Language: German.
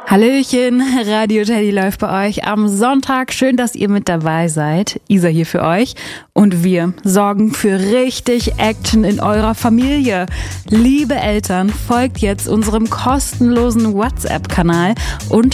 Hallöchen, Radio Teddy läuft bei euch am Sonntag. Schön, dass ihr mit dabei seid. Isa hier für euch. Und wir sorgen für richtig Action in eurer Familie. Liebe Eltern, folgt jetzt unserem kostenlosen WhatsApp-Kanal und